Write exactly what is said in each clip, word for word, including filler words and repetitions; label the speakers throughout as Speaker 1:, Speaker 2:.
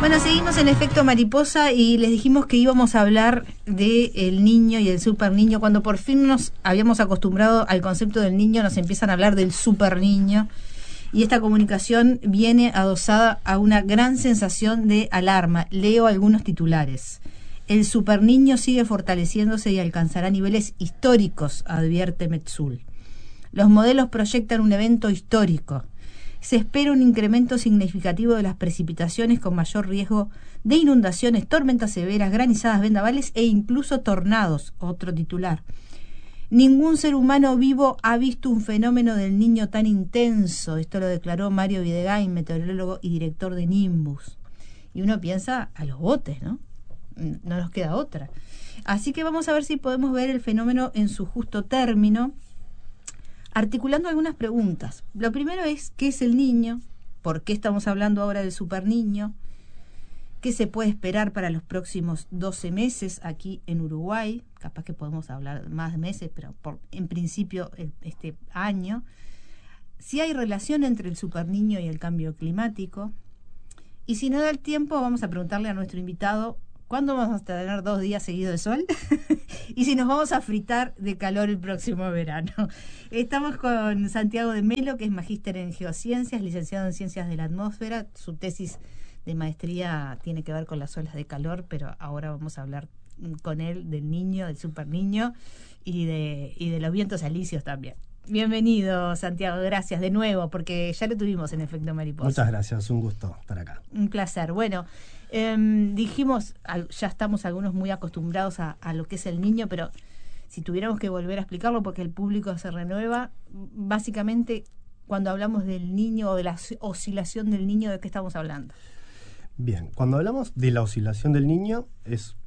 Speaker 1: Bueno, seguimos en Efecto Mariposa y les dijimos que íbamos a hablar del niño y el super niño. Cuando por fin nos habíamos acostumbrado al concepto del niño, nos empiezan a hablar del super niño. Y esta comunicación viene adosada a una gran sensación de alarma. Leo algunos titulares. El super niño sigue fortaleciéndose y alcanzará niveles históricos, advierte Metsul. Los modelos proyectan un evento histórico. Se espera un incremento significativo de las precipitaciones con mayor riesgo de inundaciones, tormentas severas, granizadas, vendavales e incluso tornados. Otro titular. Ningún ser humano vivo ha visto un fenómeno del niño tan intenso. Esto lo declaró Mario Videgain, meteorólogo y director de Nimbus. Y uno piensa a los botes, ¿no? No nos queda otra. Así que vamos a ver si podemos ver el fenómeno en su justo término, articulando algunas preguntas. Lo primero es, ¿qué es el niño? ¿Por qué estamos hablando ahora del superniño? ¿Qué se puede esperar para los próximos doce meses aquí en Uruguay? Capaz que podemos hablar más de meses, pero por, en principio el, este año. Si hay relación entre el superniño y el cambio climático. Y si no da el tiempo, vamos a preguntarle a nuestro invitado ¿cuándo vamos a tener dos días seguidos de sol? Y si nos vamos a fritar de calor el próximo verano. Estamos con Santiago de Melo, que es magíster en geociencias, licenciado en ciencias de la atmósfera. Su tesis de maestría tiene que ver con las olas de calor, pero ahora vamos a hablar con él del niño, del superniño y de, y de los vientos alisios también. Bienvenido, Santiago, gracias de nuevo, porque ya lo tuvimos en Efecto Mariposa.
Speaker 2: Muchas gracias, un gusto estar acá.
Speaker 1: Un placer. Bueno, eh, dijimos, ya estamos algunos muy acostumbrados a, a lo que es el niño, pero si tuviéramos que volver a explicarlo, porque el público se renueva, básicamente cuando hablamos del niño o de la oscilación del niño, ¿de qué estamos hablando?
Speaker 2: Bien, cuando hablamos de la oscilación del niño, es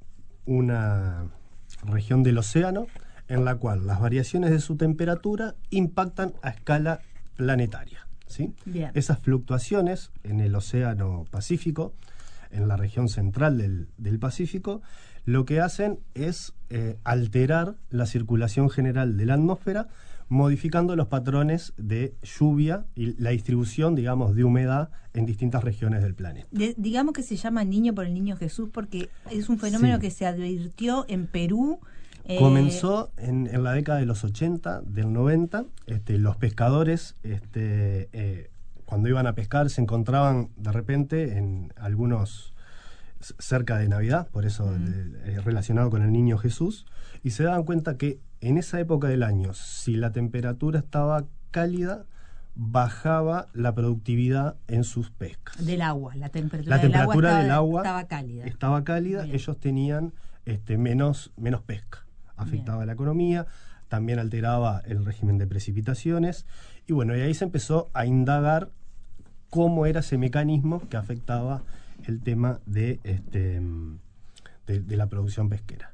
Speaker 2: una región del océano en la cual las variaciones de su temperatura impactan a escala planetaria, ¿sí?
Speaker 1: Bien.
Speaker 2: Esas fluctuaciones en el océano Pacífico, en la región central del, del Pacífico, lo que hacen es eh, alterar la circulación general de la atmósfera, modificando los patrones de lluvia y la distribución, digamos, de humedad en distintas regiones del planeta.
Speaker 1: De, digamos que se llama niño por el niño Jesús porque es un fenómeno sí. que se advirtió en Perú.
Speaker 2: Comenzó en, en la década de los ochenta, del noventa. Este, los pescadores, este, eh, cuando iban a pescar, se encontraban de repente en algunos cerca de Navidad, por eso mm. eh, relacionado con el niño Jesús, y se daban cuenta que en esa época del año, si la temperatura estaba cálida, bajaba la productividad en sus pescas.
Speaker 1: Del agua, la temperatura,
Speaker 2: la temperatura
Speaker 1: del,
Speaker 2: del
Speaker 1: agua
Speaker 2: agua
Speaker 1: estaba, estaba cálida.
Speaker 2: Estaba cálida, ellos tenían este, menos, menos pesca. Afectaba Bien. la economía, también alteraba el régimen de precipitaciones, y bueno, y ahí se empezó a indagar cómo era ese mecanismo que afectaba el tema de, este, de, de la producción pesquera.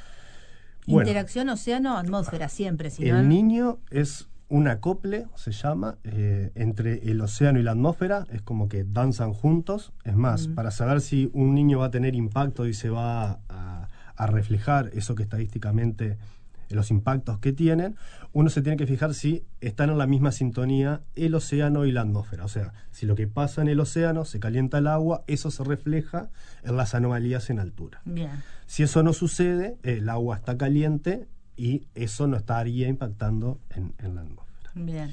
Speaker 2: Bueno,
Speaker 1: interacción océano-atmósfera siempre. Si
Speaker 2: el
Speaker 1: no...
Speaker 2: niño es un acople, se llama, eh, entre el océano y la atmósfera, es como que danzan juntos. Es más, mm. para saber si un niño va a tener impacto y se va a, a reflejar eso que estadísticamente, los impactos que tienen, uno se tiene que fijar si están en la misma sintonía el océano y la atmósfera. O sea, si lo que pasa en el océano se calienta el agua, eso se refleja en las anomalías en altura.
Speaker 1: Bien.
Speaker 2: Si eso no sucede, el agua está caliente y eso no estaría impactando en, en la atmósfera.
Speaker 1: Bien.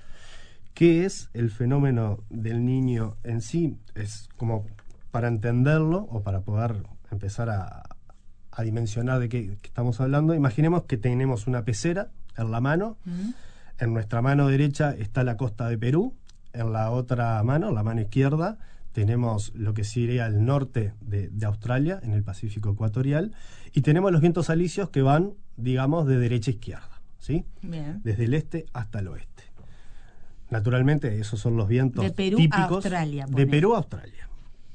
Speaker 2: ¿Qué es el fenómeno del niño en sí? Es como para entenderlo o para poder empezar a, a dimensionar de qué, qué estamos hablando. Imaginemos que tenemos una pecera en la mano. Uh-huh. En nuestra mano derecha está la costa de Perú. En la otra mano, la mano izquierda, tenemos lo que sería el norte de, de Australia, en el Pacífico ecuatorial, y tenemos los vientos alisios que van, digamos, de derecha a izquierda, ¿sí?
Speaker 1: Bien.
Speaker 2: Desde el este hasta el oeste. Naturalmente, esos son los vientos
Speaker 1: de Perú
Speaker 2: típicos
Speaker 1: a Australia,
Speaker 2: de Perú a Australia,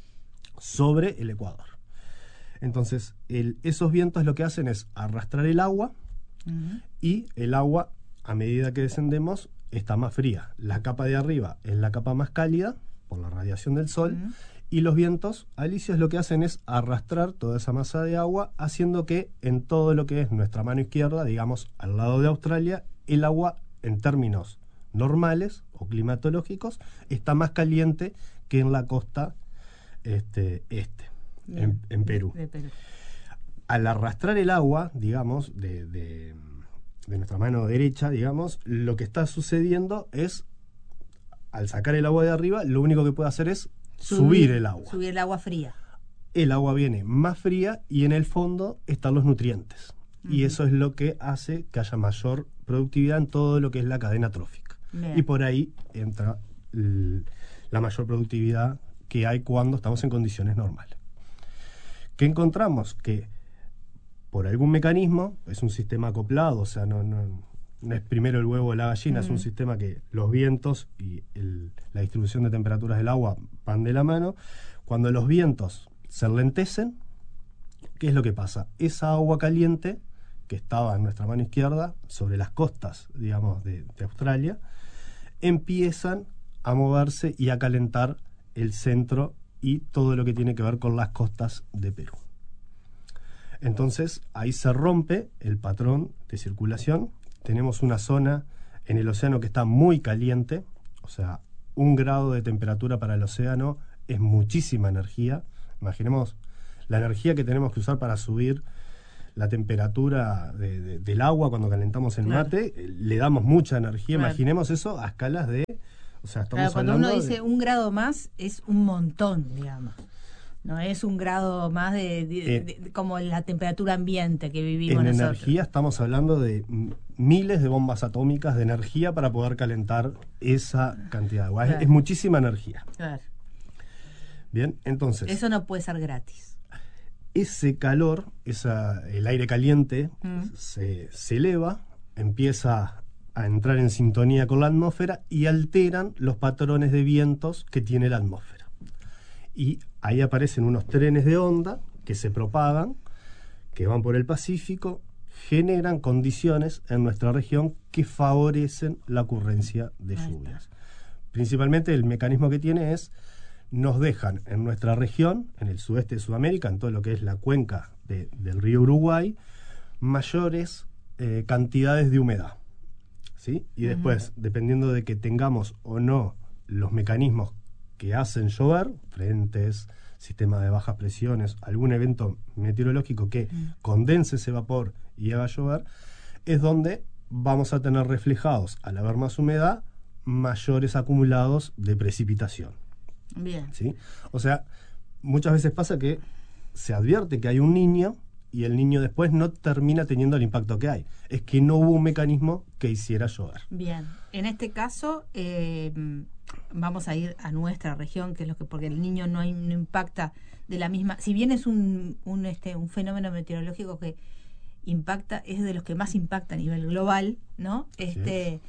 Speaker 2: sobre el Ecuador. Entonces, el, esos vientos lo que hacen es arrastrar el agua, uh-huh. y el agua, a medida que descendemos, está más fría. La capa de arriba es la capa más cálida, por la radiación del sol, uh-huh. y los vientos alisios lo que hacen es arrastrar toda esa masa de agua, haciendo que en todo lo que es nuestra mano izquierda, digamos, al lado de Australia, el agua, en términos normales o climatológicos, está más caliente que en la costa este, este en, en Perú.
Speaker 1: De Perú.
Speaker 2: Al arrastrar el agua, digamos, de, de, de nuestra mano derecha, digamos, lo que está sucediendo es, al sacar el agua de arriba, lo único que puede hacer es subir, subir el agua.
Speaker 1: Subir el agua fría.
Speaker 2: El agua viene más fría y en el fondo están los nutrientes. Uh-huh. Y eso es lo que hace que haya mayor productividad en todo lo que es la cadena trófica. Bien. Y por ahí entra l- la mayor productividad que hay cuando estamos en condiciones normales. ¿Qué encontramos? Que por algún mecanismo, es un sistema acoplado, o sea, no, no, no es primero el huevo o la gallina, uh-huh. es un sistema que los vientos y el, la distribución de temperaturas del agua van de la mano. Cuando los vientos se enlentecen, ¿qué es lo que pasa? Esa agua caliente que estaba en nuestra mano izquierda, sobre las costas, digamos, de, de Australia, empiezan a moverse y a calentar el centro y todo lo que tiene que ver con las costas de Perú. Entonces, ahí se rompe el patrón de circulación. Tenemos una zona en el océano que está muy caliente, o sea, un grado de temperatura para el océano es muchísima energía. Imaginemos la energía que tenemos que usar para subir la temperatura de, de, del agua cuando calentamos el claro. mate, le damos mucha energía. Claro. Imaginemos eso a escalas de... O sea, estamos
Speaker 1: claro, cuando uno dice
Speaker 2: de,
Speaker 1: un grado más, es un montón, digamos. No es un grado más de, de, eh, de, de como la temperatura ambiente que vivimos
Speaker 2: en
Speaker 1: nosotros.
Speaker 2: En energía estamos hablando de miles de bombas atómicas de energía para poder calentar esa cantidad de agua. Claro. Es, es muchísima energía.
Speaker 1: Claro.
Speaker 2: Bien, entonces...
Speaker 1: Eso no puede ser gratis.
Speaker 2: Ese calor, esa, el aire caliente, mm. se, se eleva, empieza a entrar en sintonía con la atmósfera y alteran los patrones de vientos que tiene la atmósfera. Y ahí aparecen unos trenes de onda que se propagan, que van por el Pacífico, generan condiciones en nuestra región que favorecen la ocurrencia de lluvias. Principalmente el mecanismo que tiene es, nos dejan en nuestra región, en el sudeste de Sudamérica, en todo lo que es la cuenca de, del río Uruguay, mayores eh, cantidades de humedad. ¿Sí? Y uh-huh. después, dependiendo de que tengamos o no los mecanismos que hacen llover, frentes, sistema de bajas presiones, algún evento meteorológico que uh-huh. condense ese vapor y haga llover, es donde vamos a tener reflejados, al haber más humedad, mayores acumulados de precipitación.
Speaker 1: Bien.
Speaker 2: ¿Sí? O sea, muchas veces pasa que se advierte que hay un niño y el niño después no termina teniendo el impacto que hay. Es que no hubo un mecanismo que hiciera llover.
Speaker 1: Bien. En este caso, eh, vamos a ir a nuestra región, que es lo que, porque el niño no, no impacta de la misma. Si bien es un, un, este, un fenómeno meteorológico que impacta, es de los que más impacta a nivel global, ¿no? Este.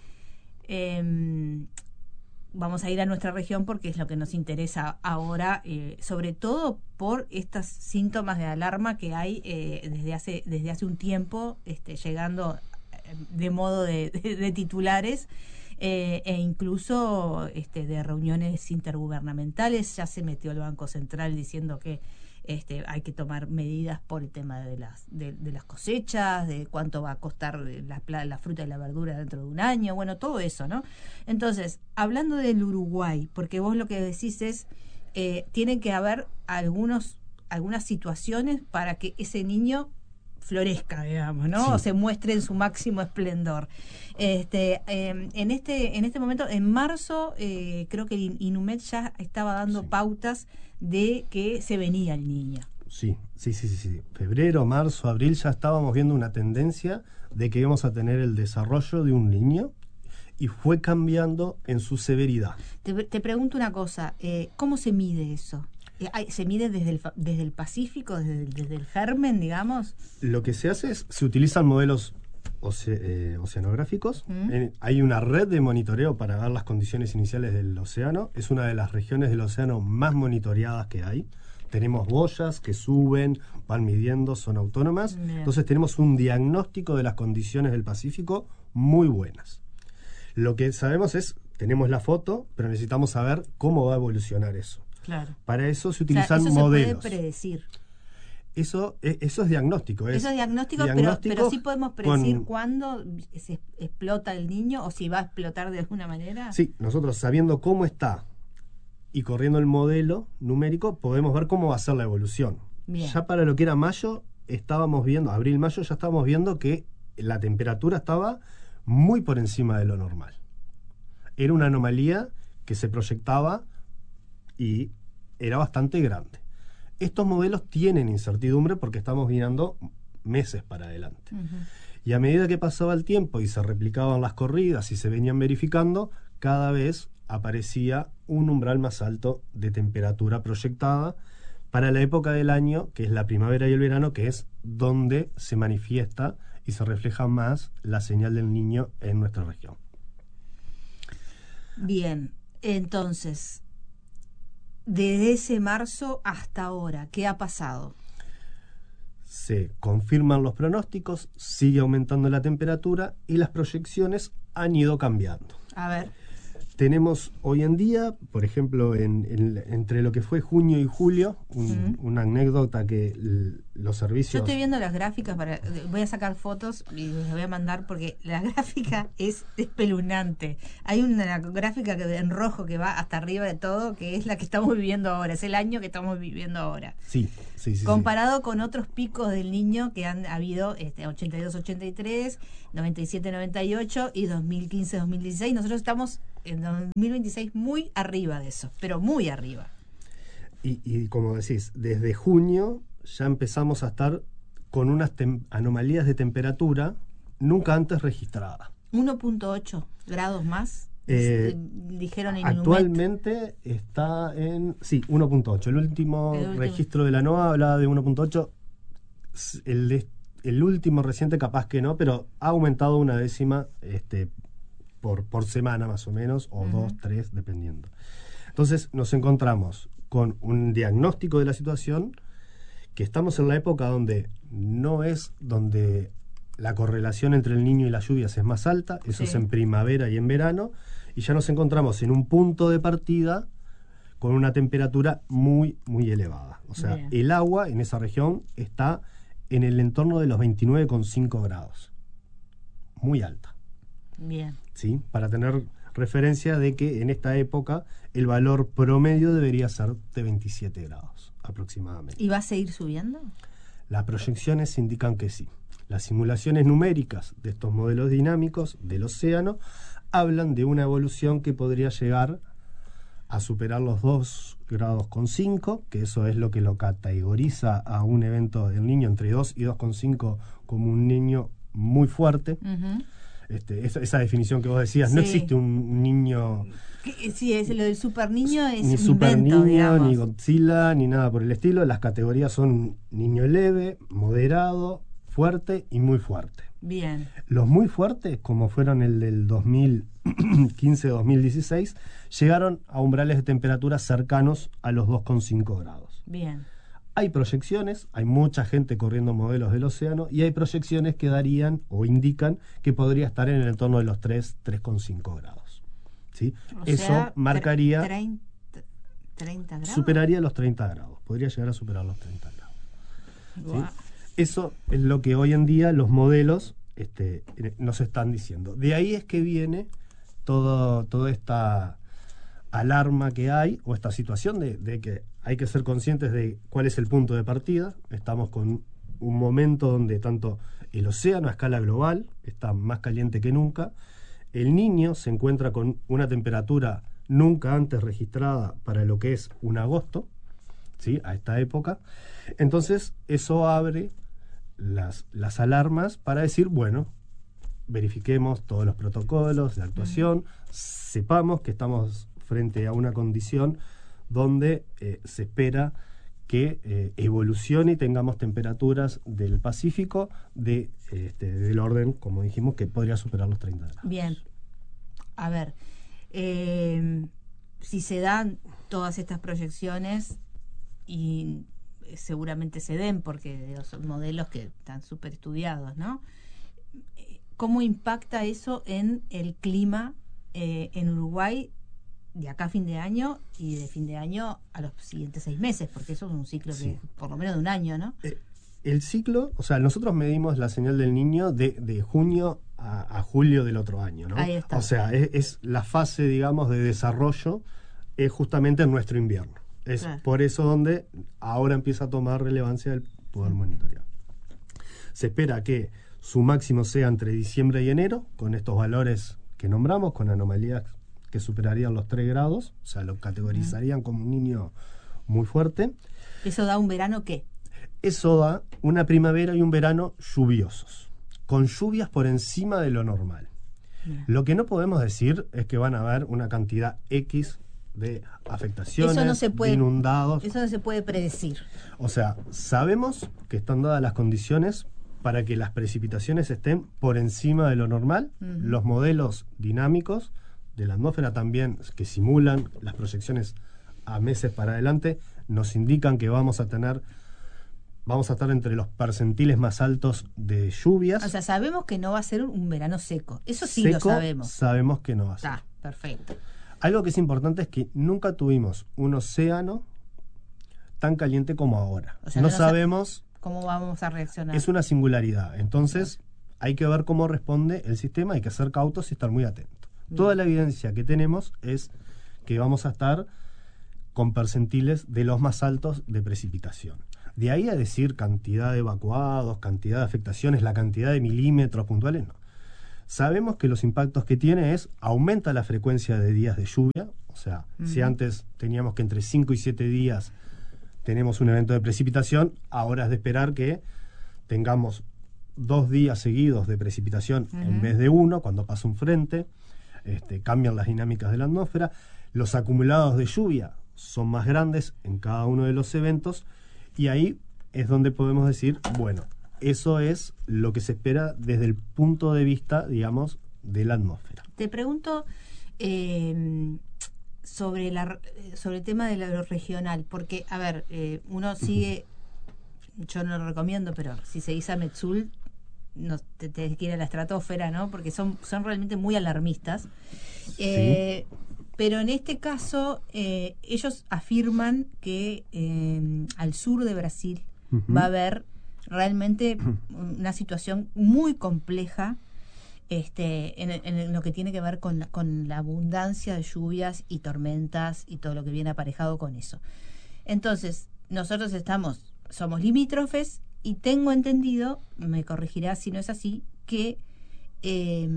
Speaker 1: Eh, Vamos a ir a nuestra región porque es lo que nos interesa ahora, eh, sobre todo por estos síntomas de alarma que hay eh, desde hace desde hace un tiempo, este, llegando de modo de, de, de titulares eh, e incluso este, de reuniones intergubernamentales. Ya se metió el Banco Central diciendo que este, hay que tomar medidas por el tema de las de, de las cosechas, de cuánto va a costar la, la fruta y la verdura dentro de un año, bueno, todo eso, ¿no? Entonces, hablando del Uruguay, porque vos lo que decís es, eh, tienen que haber algunos algunas situaciones para que ese niño florezca, digamos, ¿no?
Speaker 2: Sí.
Speaker 1: O se muestre en su máximo esplendor. Este, eh, en este en este momento, en marzo, eh, creo que el INUMED ya estaba dando sí. pautas de que se venía el niño.
Speaker 2: Sí, sí, sí, sí, sí. Febrero, marzo, abril ya estábamos viendo una tendencia de que íbamos a tener el desarrollo de un niño y fue cambiando en su severidad.
Speaker 1: Te, te pregunto una cosa, eh, ¿cómo se mide eso? ¿Se mide desde el, desde el Pacífico, desde el, desde el germen, digamos?
Speaker 2: Lo que se hace es, se utilizan modelos oce, eh, oceanográficos. ¿Mm? En, hay una red de monitoreo para ver las condiciones iniciales del océano. Es una de las regiones del océano más monitoreadas que hay. Tenemos boyas que suben, van midiendo, son autónomas. Bien. Entonces tenemos un diagnóstico de las condiciones del Pacífico muy buenas. Lo que sabemos es, tenemos la foto, pero necesitamos saber cómo va a evolucionar eso.
Speaker 1: Claro.
Speaker 2: Para eso se utilizan
Speaker 1: o sea, eso
Speaker 2: modelos.
Speaker 1: Se puede predecir.
Speaker 2: Eso, eso es diagnóstico. Es
Speaker 1: eso es diagnóstico,
Speaker 2: diagnóstico
Speaker 1: pero, pero sí podemos predecir
Speaker 2: con,
Speaker 1: cuándo se explota el niño o si va a explotar de alguna manera.
Speaker 2: Sí, nosotros sabiendo cómo está y corriendo el modelo numérico podemos ver cómo va a ser la evolución.
Speaker 1: Bien.
Speaker 2: Ya para lo que era mayo, estábamos viendo, abril-mayo, ya estábamos viendo que la temperatura estaba muy por encima de lo normal. Era una anomalía que se proyectaba y era bastante grande. Estos modelos tienen incertidumbre porque estamos mirando meses para adelante.
Speaker 1: Uh-huh.
Speaker 2: Y a medida que pasaba el tiempo y se replicaban las corridas y se venían verificando, cada vez aparecía un umbral más alto de temperatura proyectada para la época del año, que es la primavera y el verano, que es donde se manifiesta y se refleja más la señal del Niño en nuestra región.
Speaker 1: Bien, entonces, desde ese marzo hasta ahora, ¿qué ha pasado?
Speaker 2: Se confirman los pronósticos, sigue aumentando la temperatura y las proyecciones han ido cambiando.
Speaker 1: A ver.
Speaker 2: Tenemos hoy en día, por ejemplo, en, en, entre lo que fue junio y julio, un, uh-huh. una anécdota que l, los servicios...
Speaker 1: Yo estoy viendo las gráficas, para voy a sacar fotos y les voy a mandar porque la gráfica es espeluznante. Hay una gráfica que, en rojo que va hasta arriba de todo, que es la que estamos viviendo ahora, es el año que estamos viviendo ahora.
Speaker 2: Sí, sí, sí.
Speaker 1: Comparado
Speaker 2: sí.
Speaker 1: con otros picos del Niño que han habido, este, ochenta y dos ochenta y tres, noventa y siete noventa y ocho y dos mil quince dos mil dieciséis. Nosotros estamos en dos mil veintiséis muy arriba de eso, pero muy arriba.
Speaker 2: Y, y como decís, desde junio ya empezamos a estar con unas tem- anomalías de temperatura nunca antes registradas.
Speaker 1: uno punto ocho grados más,
Speaker 2: eh,
Speaker 1: dijeron en
Speaker 2: actualmente Inumet. Está en, sí, uno punto ocho. El último, el último registro de la NOAA hablaba de uno punto ocho. El, de, el último reciente capaz que no, pero ha aumentado una décima este Por, por semana más o menos, o uh-huh. dos, tres, dependiendo. Entonces nos encontramos con un diagnóstico de la situación, que estamos en la época donde no es donde la correlación entre el Niño y las lluvias es más alta, eso sí. es en primavera y en verano, y ya nos encontramos en un punto de partida con una temperatura muy, muy elevada. O sea, Bien. el agua en esa región está en el entorno de los veintinueve coma cinco grados. Muy alta.
Speaker 1: Bien.
Speaker 2: ¿Sí? Para tener referencia de que en esta época el valor promedio debería ser de veintisiete grados aproximadamente.
Speaker 1: ¿Y va a seguir subiendo?
Speaker 2: Las proyecciones indican que sí. Las simulaciones numéricas de estos modelos dinámicos del océano hablan de una evolución que podría llegar a superar los dos grados con cinco, que eso es lo que lo categoriza a un evento del Niño entre dos y dos coma cinco como un niño muy fuerte.
Speaker 1: Uh-huh.
Speaker 2: Este, esa, esa definición que vos decías,
Speaker 1: sí.
Speaker 2: no existe un niño...
Speaker 1: Sí, es lo del super niño, es
Speaker 2: ni
Speaker 1: un
Speaker 2: super
Speaker 1: invento,
Speaker 2: niño,
Speaker 1: digamos.
Speaker 2: ni Godzilla, ni nada por el estilo. Las categorías son niño leve, moderado, fuerte y muy fuerte.
Speaker 1: Bien.
Speaker 2: Los muy fuertes, como fueron el del dos mil quince dos mil dieciséis, llegaron a umbrales de temperatura cercanos a los dos coma cinco grados.
Speaker 1: Bien.
Speaker 2: Hay proyecciones, hay mucha gente corriendo modelos del océano y hay proyecciones que darían o indican que podría estar en el entorno de los tres, tres coma cinco grados. ¿Sí?
Speaker 1: O
Speaker 2: Eso
Speaker 1: sea,
Speaker 2: marcaría...
Speaker 1: treinta, treinta grados.
Speaker 2: Superaría los treinta grados, podría llegar a superar los treinta grados.
Speaker 1: Wow.
Speaker 2: ¿Sí? Eso es lo que hoy en día los modelos este, nos están diciendo. De ahí es que viene todo, toda esta alarma que hay, o esta situación de, de que hay que ser conscientes de cuál es el punto de partida. Estamos con un momento donde tanto el océano a escala global está más caliente que nunca, el Niño se encuentra con una temperatura nunca antes registrada para lo que es un agosto, ¿sí? A esta época. Entonces eso abre las, las alarmas para decir, bueno, verifiquemos todos los protocolos de actuación, sepamos que estamos frente a una condición donde eh, se espera que eh, evolucione y tengamos temperaturas del Pacífico de, este, del orden, como dijimos, que podría superar los treinta grados.
Speaker 1: Bien. A ver, eh, si se dan todas estas proyecciones, y seguramente se den porque son modelos que están súper estudiados, ¿no? ¿Cómo impacta eso en el clima eh, en Uruguay de acá a fin de año y de fin de año a los siguientes seis meses? Porque eso es un ciclo
Speaker 2: Sí.
Speaker 1: que por lo menos de un año, ¿no?
Speaker 2: Eh, el ciclo, o sea, nosotros medimos la señal del Niño de, de junio a, a julio del otro año, ¿no?
Speaker 1: Ahí está.
Speaker 2: O sea, es, es la fase, digamos, de desarrollo es justamente en nuestro invierno. Es
Speaker 1: Claro.
Speaker 2: por eso donde ahora empieza a tomar relevancia el poder monitorear. Se espera que su máximo sea entre diciembre y enero, con estos valores que nombramos, con anomalías que superarían los tres grados, o sea, lo categorizarían como un niño muy fuerte.
Speaker 1: ¿Eso da un verano qué?
Speaker 2: Eso da una primavera y un verano lluviosos, con lluvias por encima de lo normal.
Speaker 1: Bien.
Speaker 2: Lo que no podemos decir es que van a haber una cantidad X de afectaciones,
Speaker 1: Eso no se puede-
Speaker 2: de inundados.
Speaker 1: Eso no se puede predecir.
Speaker 2: O sea, sabemos que están dadas las condiciones para que las precipitaciones estén por encima de lo normal.
Speaker 1: Ujú.
Speaker 2: Los modelos dinámicos de la atmósfera también, que simulan las proyecciones a meses para adelante, nos indican que vamos a tener, vamos a estar entre los percentiles más altos de lluvias.
Speaker 1: O sea, sabemos que no va a ser un verano seco. Eso sí lo
Speaker 2: Seco,
Speaker 1: sabemos.
Speaker 2: sabemos que no va a ser.
Speaker 1: Está, perfecto.
Speaker 2: Algo que es importante es que nunca tuvimos un océano tan caliente como ahora.
Speaker 1: O sea,
Speaker 2: no
Speaker 1: no sa-
Speaker 2: sabemos,
Speaker 1: ¿Cómo vamos a reaccionar?
Speaker 2: es una singularidad. Entonces, hay que ver cómo responde el sistema, hay que ser cautos y estar muy atentos.
Speaker 1: Bien.
Speaker 2: Toda la evidencia que tenemos es que vamos a estar con percentiles de los más altos de precipitación. De ahí a decir cantidad de evacuados, cantidad de afectaciones, la cantidad de milímetros puntuales, no. Sabemos que los impactos que tiene es, aumenta la frecuencia de días de lluvia, o sea, si
Speaker 1: Ujú.
Speaker 2: antes teníamos que entre cinco y siete días tenemos un evento de precipitación, ahora es de esperar que tengamos dos días seguidos de precipitación en
Speaker 1: Ujú.
Speaker 2: vez de uno, cuando pasa un frente, este, cambian las dinámicas de la atmósfera, los acumulados de lluvia son más grandes en cada uno de los eventos, y ahí es donde podemos decir, bueno, eso es lo que se espera desde el punto de vista, digamos, de la atmósfera.
Speaker 1: Te pregunto eh, sobre, la, sobre el tema de lo regional, porque, a ver, eh, uno sigue, yo no lo recomiendo, pero si seguís a Metsul, no, te, te tienes que ir a la estratosfera, ¿no? Porque son, son realmente muy alarmistas. Eh, Pero en este caso, eh, ellos afirman que eh, al sur de Brasil
Speaker 2: Ujú.
Speaker 1: va a haber realmente una situación muy compleja este, en, en lo que tiene que ver con la, con la abundancia de lluvias y tormentas y todo lo que viene aparejado con eso. Entonces, nosotros estamos, somos limítrofes y tengo entendido, me corregirá si no es así, que eh,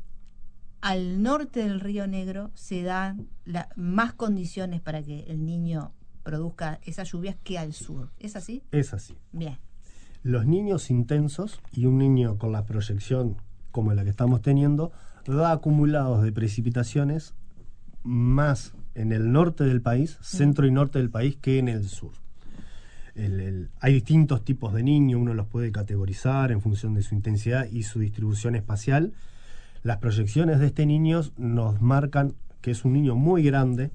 Speaker 1: al norte del Río Negro se dan la, más condiciones para que el niño produzca esas lluvias que al sur. ¿Es así?
Speaker 2: Es así.
Speaker 1: Bien.
Speaker 2: Los niños intensos y un niño con la proyección como la que estamos teniendo da acumulados de precipitaciones más en el norte del país, centro y norte del país, que en el sur. El, el, hay distintos tipos de niños, uno los puede categorizar en función de su intensidad y su distribución espacial. Las proyecciones de este niño nos marcan que es un niño muy grande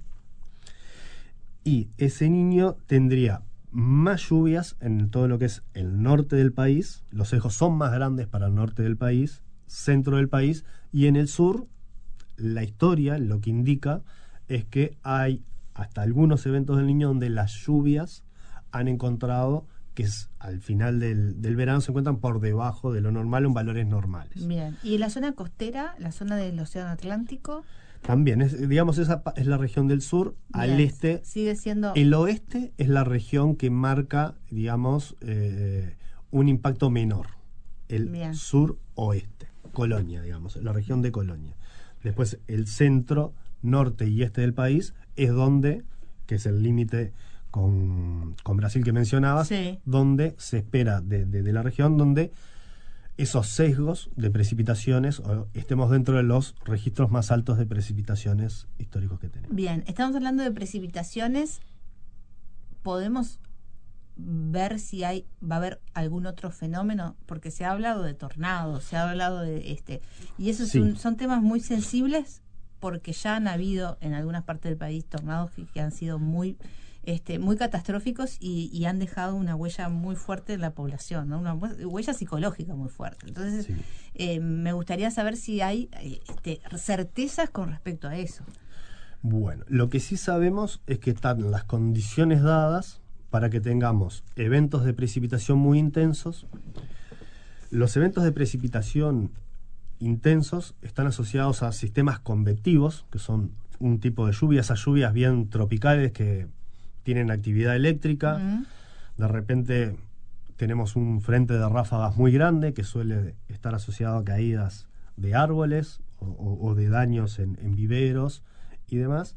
Speaker 2: y ese niño tendría más lluvias en todo lo que es el norte del país, los ejos son más grandes para el norte del país, centro del país, y en el sur la historia lo que indica es que hay hasta algunos eventos del niño donde las lluvias han encontrado que es, al final del, del verano se encuentran por debajo de lo normal en valores normales.
Speaker 1: Bien. ¿Y en la zona costera, la zona del Océano Atlántico?
Speaker 2: También, es, digamos, esa es la región del sur.
Speaker 1: Bien.
Speaker 2: Al este,
Speaker 1: Sigue siendo...
Speaker 2: el oeste es la región que marca, digamos, eh, un impacto menor. El
Speaker 1: Bien.
Speaker 2: sur-oeste, Colonia, digamos, la región de Colonia. Después, el centro, norte y este del país es donde, que es el límite con, con Brasil que mencionabas,
Speaker 1: Sí.
Speaker 2: donde se espera de, de, de la región, donde esos sesgos de precipitaciones o estemos dentro de los registros más altos de precipitaciones históricos que tenemos.
Speaker 1: Bien, estamos hablando de precipitaciones. ¿Podemos ver si hay va a haber algún otro fenómeno? Porque se ha hablado de tornados, se ha hablado de este... Y esos
Speaker 2: Sí.
Speaker 1: son, son temas muy sensibles porque ya han habido en algunas partes del país tornados que, que han sido muy... Este, muy catastróficos y, y han dejado una huella muy fuerte en la población, ¿no? Una huella psicológica muy fuerte. Entonces,
Speaker 2: Sí.
Speaker 1: eh, me gustaría saber si hay este, certezas con respecto a eso.
Speaker 2: Bueno, lo que sí sabemos es que están las condiciones dadas para que tengamos eventos de precipitación muy intensos. Los eventos de precipitación intensos están asociados a sistemas convectivos, que son un tipo de lluvia, esas lluvias bien tropicales que tienen actividad eléctrica. Uh-huh. De repente tenemos un frente de ráfagas muy grande que suele estar asociado a caídas de árboles o, o, o de daños en, en viveros y demás.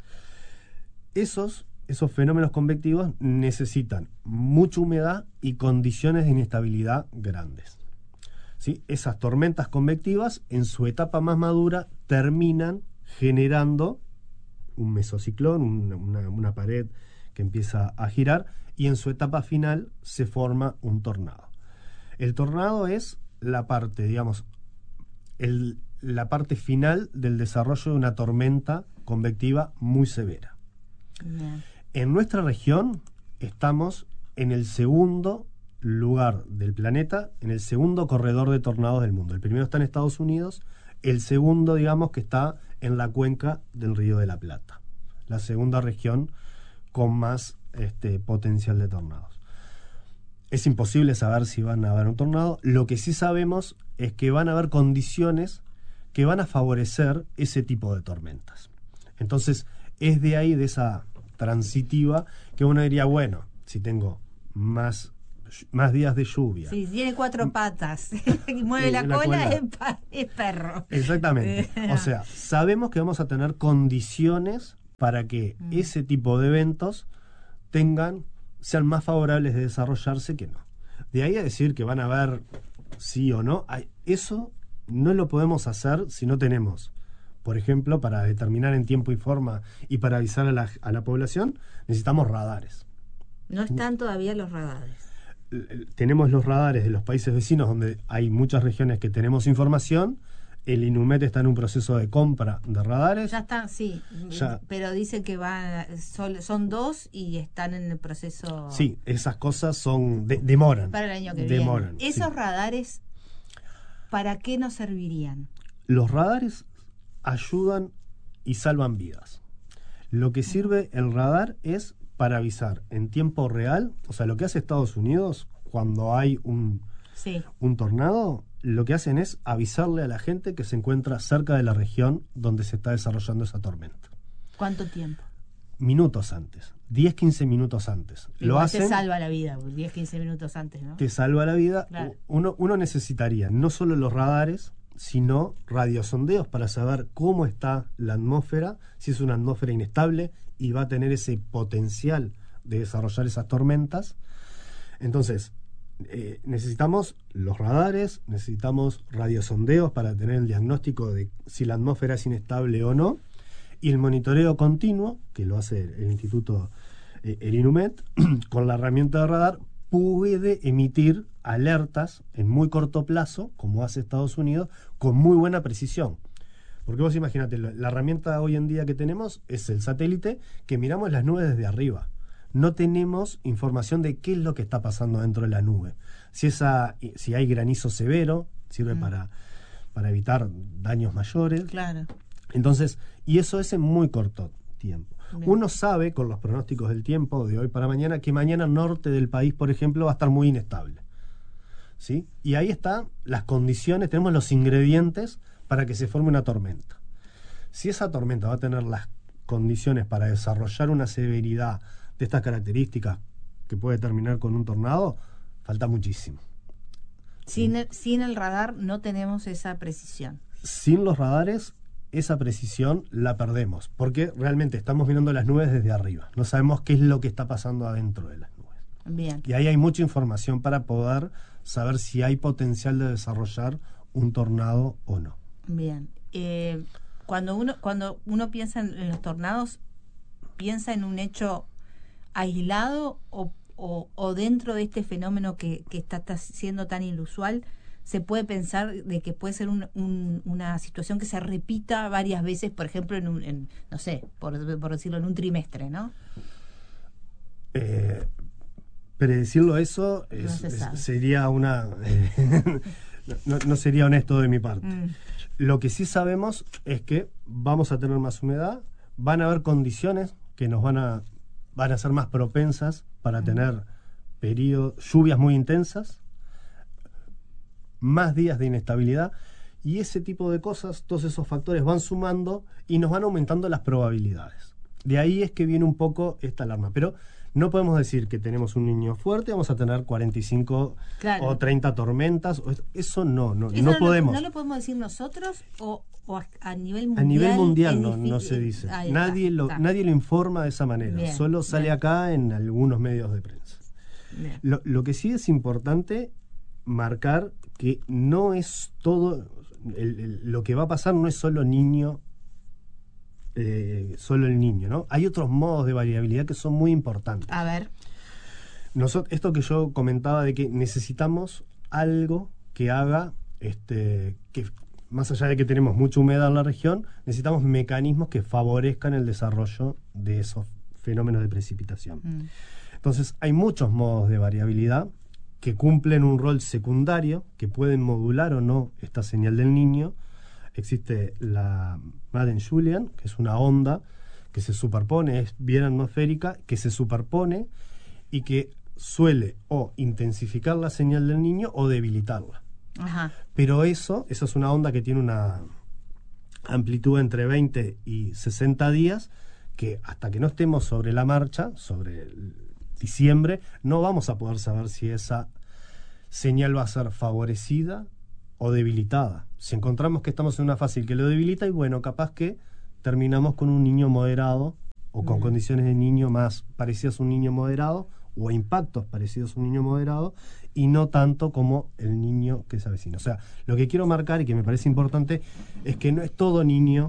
Speaker 2: Esos, esos fenómenos convectivos necesitan mucha humedad y condiciones de inestabilidad grandes. ¿Sí? Esas tormentas convectivas, en su etapa más madura, terminan generando un mesociclón, un, una, una pared que empieza a girar, y en su etapa final se forma un tornado. El tornado es la parte, digamos, el, la parte final del desarrollo de una tormenta convectiva muy severa. Bien. En nuestra región estamos en el segundo lugar del planeta, en el segundo corredor de tornados del mundo. El primero está en Estados Unidos, el segundo, digamos, que está en la cuenca del Río de la Plata, la segunda región con más este, potencial de tornados. Es imposible saber si van a haber un tornado. Lo que sí sabemos es que van a haber condiciones que van a favorecer ese tipo de tormentas. Entonces, es de ahí, de esa transitiva, que uno diría, bueno, si tengo más, más días de lluvia.
Speaker 1: Si tiene cuatro patas y mueve la, la cola, cola. Es, pa, es perro.
Speaker 2: Exactamente. O sea, sabemos que vamos a tener condiciones para que mm. ese tipo de eventos tengan, sean más favorables de desarrollarse que no. De ahí a decir que van a haber sí o no, eso no lo podemos hacer si no tenemos, por ejemplo, para determinar en tiempo y forma y para avisar a la, a la población, necesitamos radares.
Speaker 1: No están todavía los radares.
Speaker 2: Tenemos los radares de los países vecinos, donde hay muchas regiones que tenemos información. El INUMET está en un proceso de compra de radares.
Speaker 1: Ya están, sí, ya. Pero dicen que van, son, son dos y están en el proceso.
Speaker 2: Sí, esas cosas son de, demoran.
Speaker 1: Para el año que
Speaker 2: demoran,
Speaker 1: viene. Esos
Speaker 2: sí.
Speaker 1: radares, ¿para qué nos servirían?
Speaker 2: Los radares ayudan y salvan vidas. Lo que sirve el radar es para avisar en tiempo real. O sea, lo que hace Estados Unidos cuando hay un, sí. un tornado, lo que hacen es avisarle a la gente que se encuentra cerca de la región donde se está desarrollando esa tormenta.
Speaker 1: ¿Cuánto tiempo?
Speaker 2: Minutos antes, diez, quince minutos antes.
Speaker 1: Igual
Speaker 2: lo hacen,
Speaker 1: te salva la vida, diez, quince minutos antes, ¿no?
Speaker 2: Te salva la vida.
Speaker 1: Claro.
Speaker 2: Uno, uno necesitaría no solo los radares, sino radiosondeos para saber cómo está la atmósfera, si es una atmósfera inestable y va a tener ese potencial de desarrollar esas tormentas. Entonces, eh, necesitamos los radares, necesitamos radiosondeos para tener el diagnóstico de si la atmósfera es inestable o no, y el monitoreo continuo, que lo hace el Instituto, eh, el INUMET, con la herramienta de radar, puede emitir alertas en muy corto plazo, como hace Estados Unidos, con muy buena precisión. Porque vos imagínate, la herramienta hoy en día que tenemos es el satélite, que miramos las nubes desde arriba. No tenemos información de qué es lo que está pasando dentro de la nube. Si, esa, si hay granizo severo, sirve mm. para, para evitar daños mayores.
Speaker 1: Claro.
Speaker 2: Entonces, y eso es en muy corto tiempo.
Speaker 1: Bien.
Speaker 2: Uno sabe, con los pronósticos del tiempo de hoy para mañana, que mañana el norte del país, por ejemplo, va a estar muy inestable. ¿Sí? Y ahí están las condiciones, tenemos los ingredientes para que se forme una tormenta. Si esa tormenta va a tener las condiciones para desarrollar una severidad de estas características que puede terminar con un tornado, falta muchísimo.
Speaker 1: Sin el, sin el radar no tenemos esa precisión.
Speaker 2: Sin los radares, esa precisión la perdemos, porque realmente estamos mirando las nubes desde arriba. No sabemos qué es lo que está pasando adentro de las nubes.
Speaker 1: Bien.
Speaker 2: Y ahí hay mucha información para poder saber si hay potencial de desarrollar un tornado o no.
Speaker 1: Bien. Eh, cuando uno cuando uno piensa en, en los tornados, ¿piensa en un hecho aislado o, o, o dentro de este fenómeno que, que está, está siendo tan inusual? ¿Se puede pensar de que puede ser un, un, una situación que se repita varias veces, por ejemplo, en un, en, no sé, por, por decirlo, en un trimestre, ¿no?
Speaker 2: Eh, predecirlo eso es,
Speaker 1: no
Speaker 2: es, sería una... Eh, no, no sería honesto de mi parte. Mm. Lo que sí sabemos es que vamos a tener más humedad, van a haber condiciones que nos van a, van a ser más propensas para mm. tener periodos, lluvias muy intensas, más días de inestabilidad, Y ese tipo de cosas, todos esos factores van sumando y nos van aumentando las probabilidades. De ahí es que viene un poco esta alarma. Pero no podemos decir que tenemos un niño fuerte, vamos a tener cuarenta y cinco claro. o treinta tormentas. Eso no, no,
Speaker 1: ¿Eso
Speaker 2: no,
Speaker 1: no
Speaker 2: podemos.
Speaker 1: Lo, ¿No lo podemos decir nosotros o, o a, a nivel mundial?
Speaker 2: A nivel mundial no, no se dice. Ahí nadie, está, lo, está. nadie lo informa de esa manera. Bien, Solo sale bien. acá en algunos medios de prensa. Lo, lo que sí es importante marcar que no es todo, el, el, lo que va a pasar no es solo niño, eh, solo el niño, ¿no? Hay otros modos de variabilidad que son muy importantes.
Speaker 1: A ver.
Speaker 2: Nosotros, esto que yo comentaba de que necesitamos algo que haga, este, que más allá de que tenemos mucha humedad en la región, necesitamos mecanismos que favorezcan el desarrollo de esos fenómenos de precipitación. Mm. Entonces, hay muchos modos de variabilidad que cumplen un rol secundario, que pueden modular o no esta señal del niño. Existe la Madden-Julian, que es una onda que se superpone, es bien atmosférica, que se superpone y que suele o intensificar la señal del niño o debilitarla. Ajá. Pero eso, eso es una onda que tiene una amplitud entre veinte y sesenta días, que hasta que no estemos sobre la marcha, sobre el diciembre, no vamos a poder saber si esa señal va a ser favorecida o debilitada. Si encontramos que estamos en una fase que lo debilita, y bueno, capaz que terminamos con un niño moderado o con mm. condiciones de niño más parecidas a un niño moderado o impactos parecidos a un niño moderado y no tanto como el niño que se avecina. O sea, lo que quiero marcar y que me parece importante es que no es todo niño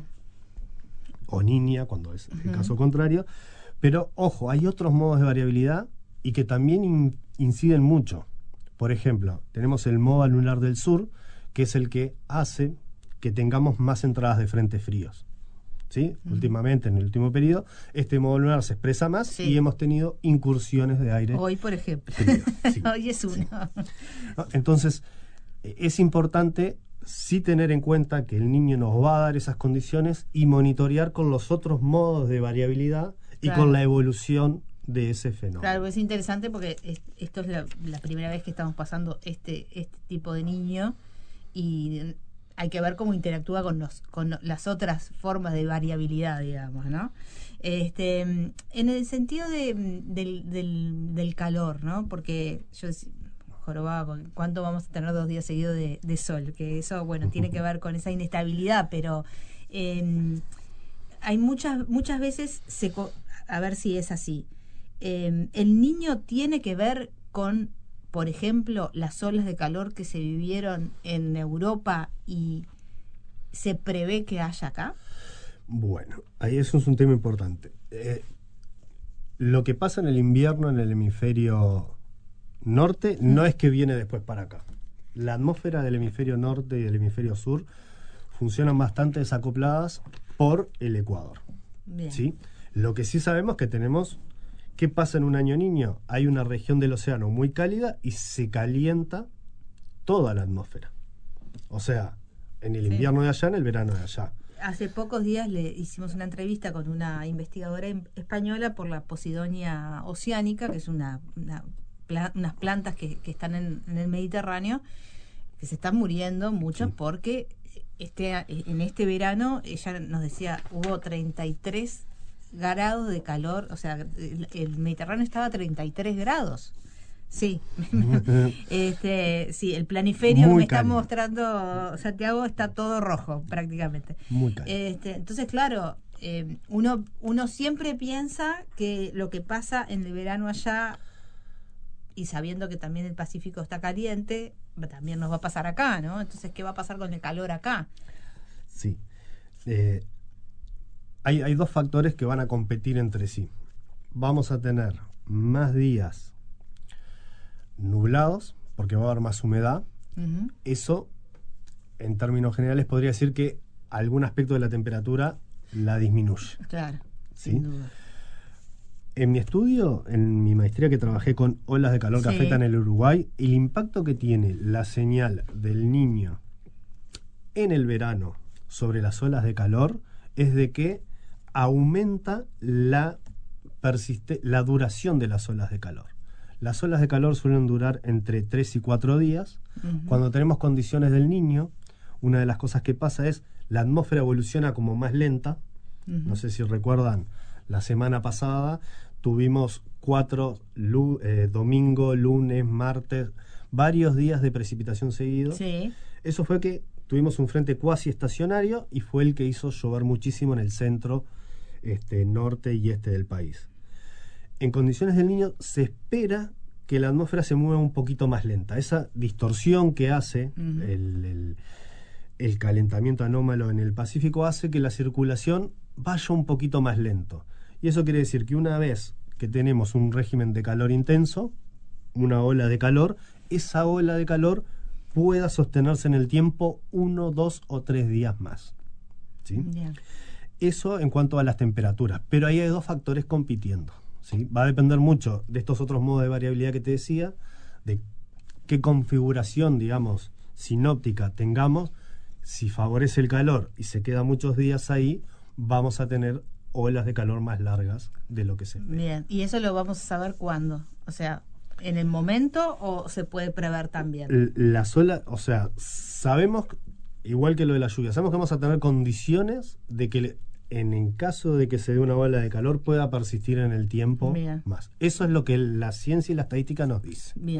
Speaker 2: o niña, cuando es uh-huh. el caso contrario, pero ojo, hay otros modos de variabilidad y que también in, inciden mucho. Por ejemplo, tenemos el MOVA lunar del sur, que es el que hace que tengamos más entradas de frentes fríos. ¿Sí? Uh-huh. Últimamente, en el último periodo, este modo lunar se expresa más sí. y hemos tenido incursiones de aire.
Speaker 1: Hoy, por ejemplo. Sí, Hoy es uno. Sí.
Speaker 2: Entonces, es importante sí tener en cuenta que el niño nos va a dar esas condiciones y monitorear con los otros modos de variabilidad y claro. con la evolución de ese fenómeno.
Speaker 1: Claro, es interesante porque es, esto es la, la primera vez que estamos pasando este, este tipo de niño y hay que ver cómo interactúa con los con las otras formas de variabilidad, digamos, ¿no? Este, en el sentido de, del, del, del calor, ¿no? Porque yo jorobaba con cuánto vamos a tener dos días seguidos de, de sol, que eso, bueno, tiene que ver con esa inestabilidad, pero eh, hay muchas muchas veces, se, a ver si es así, eh, el niño tiene que ver con, por ejemplo, las olas de calor que se vivieron en Europa y se prevé que haya acá.
Speaker 2: Bueno, ahí eso es un tema importante. Eh, lo que pasa en el invierno en el hemisferio norte no es que viene después para acá. La atmósfera del hemisferio norte y del hemisferio sur funcionan bastante desacopladas por el Ecuador. Bien. ¿Sí? Lo que sí sabemos es que tenemos... ¿Qué pasa en un año niño? Hay una región del océano muy cálida y se calienta toda la atmósfera. O sea, en el sí. invierno de allá, en el verano de allá.
Speaker 1: Hace pocos días le hicimos una entrevista con una investigadora española por la Posidonia oceánica, que es una, una pla- unas plantas que, que están en, en el Mediterráneo, que se están muriendo mucho sí. porque este, en este verano, ella nos decía, hubo treinta y tres grados de calor, o sea, el, el Mediterráneo estaba a treinta y tres grados. Sí, este, sí, el planiferio Muy que me cálido. Está mostrando Santiago está todo rojo prácticamente.
Speaker 2: Muy cálido.
Speaker 1: Este, entonces, claro, eh, uno, uno siempre piensa que lo que pasa en el verano allá, y sabiendo que también el Pacífico está caliente, también nos va a pasar acá, ¿no? Entonces, ¿qué va a pasar con el calor acá?
Speaker 2: Sí. Eh, hay, hay dos factores que van a competir entre sí. Vamos a tener más días nublados, porque va a haber más humedad. Uh-huh. Eso, en términos generales, podría decir que algún aspecto de la temperatura la disminuye.
Speaker 1: Claro,
Speaker 2: ¿sí?
Speaker 1: Sin duda.
Speaker 2: En mi estudio, en mi maestría que trabajé con olas de calor que sí. afectan el Uruguay, el impacto que tiene la señal del niño en el verano sobre las olas de calor es de que aumenta la, persiste- la duración de las olas de calor. Las olas de calor suelen durar entre tres y cuatro días. Uh-huh. Cuando tenemos condiciones del niño, una de las cosas que pasa es la atmósfera evoluciona como más lenta. Uh-huh. No sé si recuerdan, la semana pasada tuvimos cuatro, lu- eh, domingo, lunes, martes, varios días de precipitación seguidos.
Speaker 1: Sí.
Speaker 2: Eso fue que tuvimos un frente cuasi estacionario y fue el que hizo llover muchísimo en el centro, este, norte y este del país. En condiciones del Niño se espera que la atmósfera se mueva un poquito más lenta. Esa distorsión que hace uh-huh. el, el, el calentamiento anómalo en el Pacífico hace que la circulación vaya un poquito más lento. Y eso quiere decir que una vez que tenemos un régimen de calor intenso, una ola de calor, esa ola de calor pueda sostenerse en el tiempo uno, dos o tres días más. ¿Sí?
Speaker 1: Yeah.
Speaker 2: Eso en cuanto a las temperaturas. Pero ahí hay dos factores compitiendo. ¿Sí? Va a depender mucho de estos otros modos de variabilidad que te decía, de qué configuración, digamos, sinóptica tengamos. Si favorece el calor y se queda muchos días ahí, vamos a tener olas de calor más largas de lo que se espera.
Speaker 1: Bien, ¿y eso lo vamos a saber cuándo? O sea, ¿en el momento o se puede prever también?
Speaker 2: Las olas, o sea, sabemos, igual que lo de la lluvia, sabemos que vamos a tener condiciones de que en el caso de que se dé una ola de calor pueda persistir en el tiempo Bien. más. Eso es lo que la ciencia y la estadística nos dice.
Speaker 1: Bien.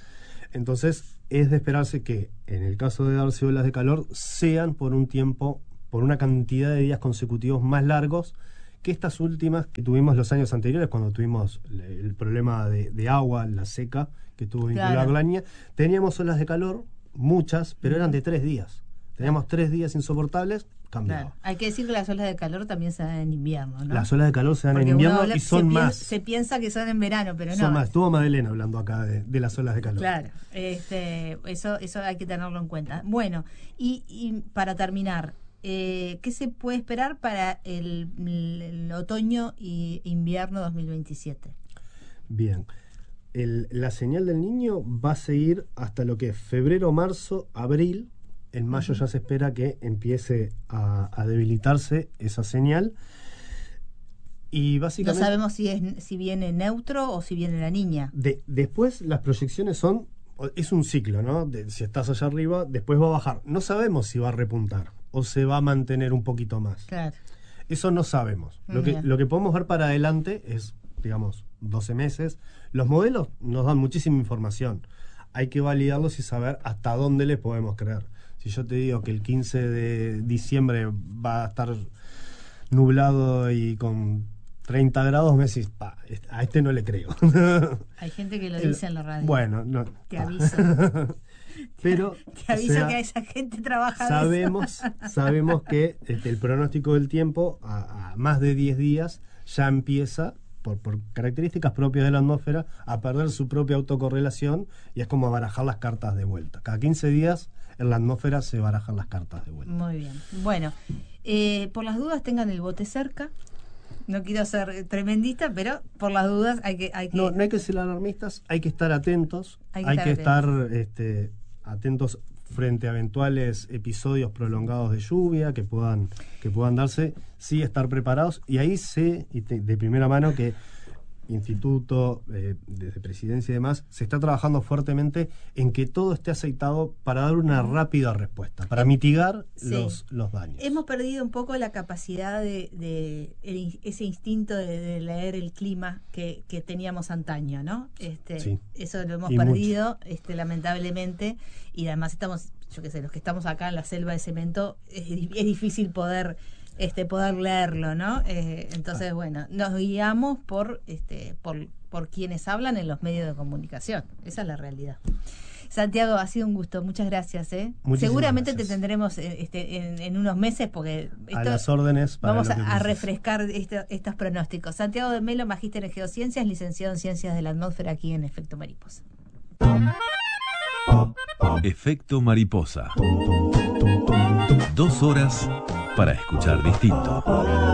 Speaker 2: Entonces, es de esperarse que en el caso de darse olas de calor sean por un tiempo, por una cantidad de días consecutivos más largos que estas últimas que tuvimos los años anteriores, cuando tuvimos el problema de, de agua, la seca, que estuvo vinculada claro. con la niña. Teníamos olas de calor, muchas, pero eran de tres días. Teníamos claro. tres días insoportables, cambiaba.
Speaker 1: Claro. Hay que decir que las olas de calor también se dan en invierno, ¿no?
Speaker 2: Las olas de calor se dan Porque en invierno y son
Speaker 1: se
Speaker 2: más.
Speaker 1: Piensa, se piensa que son en verano, pero no.
Speaker 2: Son más. Estuvo Madelena hablando acá de, de las olas de calor.
Speaker 1: Claro, este, eso, eso hay que tenerlo en cuenta. Bueno, y, y para terminar, Eh, ¿qué se puede esperar para el, el otoño y invierno dos mil veintisiete?
Speaker 2: Bien, el, la señal del Niño va a seguir hasta lo que es febrero, marzo, abril. En mayo uh-huh. ya se espera que empiece a, a debilitarse esa señal. Y básicamente
Speaker 1: no sabemos si es si viene neutro o si viene la niña.
Speaker 2: De, después las proyecciones son, es un ciclo, ¿no? De, si estás allá arriba, después va a bajar. No sabemos si va a repuntar o se va a mantener un poquito más.
Speaker 1: Claro.
Speaker 2: Eso no sabemos. Lo que, lo que podemos ver para adelante es, digamos, doce meses. Los modelos nos dan muchísima información. Hay que validarlos y saber hasta dónde les podemos creer. Si yo te digo que el quince de diciembre va a estar nublado y con treinta grados, me decís, pa, a este no le creo.
Speaker 1: Hay gente que lo dice en la radio.
Speaker 2: Bueno, no.
Speaker 1: Te aviso.
Speaker 2: Pero
Speaker 1: te aviso
Speaker 2: o sea,
Speaker 1: que a esa gente trabaja
Speaker 2: sabemos sabemos que este, el pronóstico del tiempo a, a más de diez días ya empieza por, por características propias de la atmósfera a perder su propia autocorrelación y es como barajar las cartas de vuelta. Cada quince días en la atmósfera se barajan las cartas de vuelta.
Speaker 1: Muy bien. Bueno, eh, por las dudas tengan el bote cerca. No quiero ser tremendista, pero por las dudas hay que... Hay que...
Speaker 2: No, no hay que ser alarmistas, hay que estar atentos, hay que hay estar, que estar este, atentos frente a eventuales episodios prolongados de lluvia que puedan, que puedan darse, sí estar preparados, y ahí sé y te, de primera mano que Instituto, eh, desde Presidencia y demás, se está trabajando fuertemente en que todo esté aceitado para dar una rápida respuesta, para mitigar sí. los, los daños.
Speaker 1: Hemos perdido un poco la capacidad de, de el, ese instinto de, de leer el clima que, que teníamos antaño, ¿no? Este, sí. Eso lo hemos y perdido, este, lamentablemente, y además estamos, yo qué sé, los que estamos acá en la selva de cemento, es, es difícil poder... este poder leerlo, ¿no? Eh, entonces, ah. bueno, nos guiamos por este por por quienes hablan en los medios de comunicación. Esa es la realidad. Santiago, ha sido un gusto. Muchas gracias, ¿eh?
Speaker 2: Muchísimas
Speaker 1: Seguramente
Speaker 2: gracias.
Speaker 1: te tendremos este, en, en unos meses porque esto,
Speaker 2: a las órdenes para
Speaker 1: vamos
Speaker 2: lo que
Speaker 1: a, a refrescar este, estos pronósticos. Santiago de Melo, magíster en Geociencias, licenciado en Ciencias de la Atmósfera aquí en Efecto Mariposa.
Speaker 3: Efecto Mariposa. Dos horas para escuchar distinto.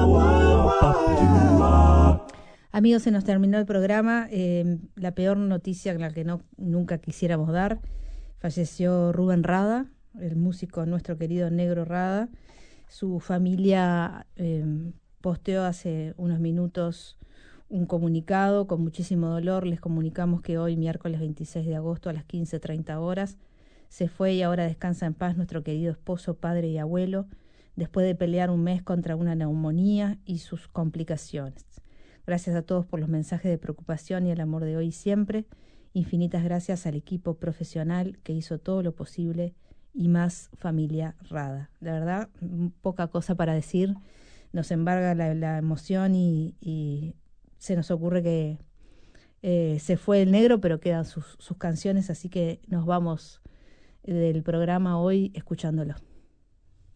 Speaker 1: Amigos, se nos terminó el programa. Eh, la peor noticia, la que no nunca quisiéramos dar. Falleció Rubén Rada, el músico nuestro querido Negro Rada. Su familia eh, posteó hace unos minutos un comunicado con muchísimo dolor. Les comunicamos que hoy, miércoles veintiséis de agosto, a las quince treinta horas, Se fue y ahora descansa en paz nuestro querido esposo, padre y abuelo, después de pelear un mes contra una neumonía y sus complicaciones. Gracias a todos por los mensajes de preocupación y el amor de hoy y siempre. Infinitas gracias al equipo profesional que hizo todo lo posible y más familia Rada. La verdad, poca cosa para decir. Nos embarga la, la emoción y, y se nos ocurre que eh, se fue el negro, pero quedan sus, sus canciones, así que nos vamos del programa hoy escuchándolo.